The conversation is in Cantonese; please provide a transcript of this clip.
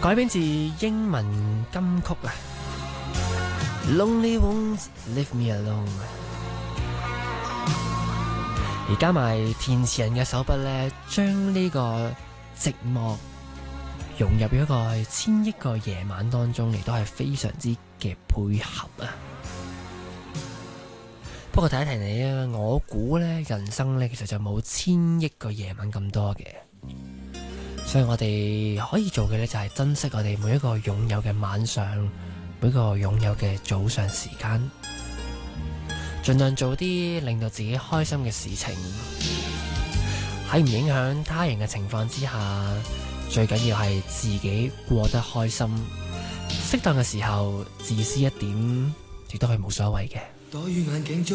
改編自英文金曲啊 Lonely Won't Leave Me Alone， 而加埋填詞人嘅手筆呢，將呢個寂寞融入一個千億個夜晚當中，亦都係非常之嘅配合啊。不過提一提你啊，我估呢人生呢其實就冇千億個夜晚咁多嘅，所以我哋可以做嘅呢就係珍惜我哋每一個擁有嘅晚上，每個擁有嘅早上時間，盡量做啲令到自己開心嘅事情，喺唔影響他人嘅情況之下，最緊要係自己過得開心，適當嘅時候自私一點亦都係冇所謂嘅。 躲於眼鏡中